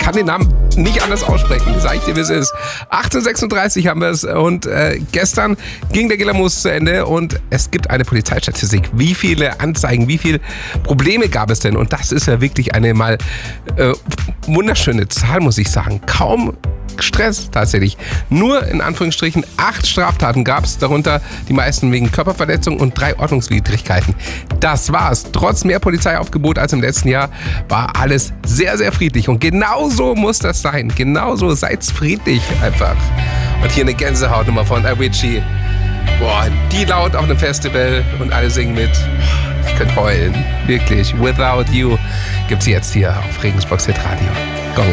kann den Namen nicht anders aussprechen, sag ich dir, wie es ist. 18:36 haben wir es und gestern ging der Gillermoos zu Ende und es gibt eine Polizeistatistik. Wie viele Anzeigen, wie viele Probleme gab es denn? Und das ist ja wirklich eine mal wunderschöne Zahl, muss ich sagen. Kaum Stress tatsächlich. Nur in Anführungsstrichen 8 Straftaten gab es, darunter die meisten wegen Körperverletzung und 3 Ordnungswidrigkeiten. Das war's. Trotz mehr Polizeiaufgebot als im letzten Jahr war alles sehr, sehr friedlich. Und genauso muss das sein. Genauso, seid's friedlich einfach. Und hier eine Gänsehautnummer von Avicii. Boah, die laut auf einem Festival und alle singen mit. Ich könnte heulen. Wirklich. Without You gibt's jetzt hier auf Regensburgs Hitradio. Gong